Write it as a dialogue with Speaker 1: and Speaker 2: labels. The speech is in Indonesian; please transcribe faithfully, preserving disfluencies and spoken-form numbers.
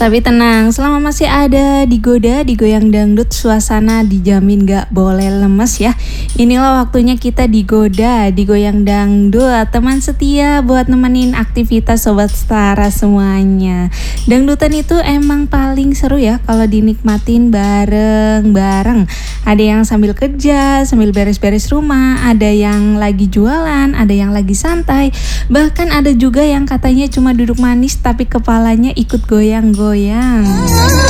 Speaker 1: Tapi tenang, selama masih ada digoda, digoyang dangdut, suasana dijamin gak boleh lemes ya. Inilah waktunya kita digoda, digoyang dangdut. Teman setia buat nemenin aktivitas Sobat Setara semuanya. Dangdutan itu emang paling seru ya kalau dinikmatin bareng-bareng. Ada yang sambil kerja, sambil beres-beres rumah, ada yang lagi jualan, ada yang lagi santai. Bahkan ada juga yang katanya cuma duduk manis tapi kepalanya ikut goyang-goyang.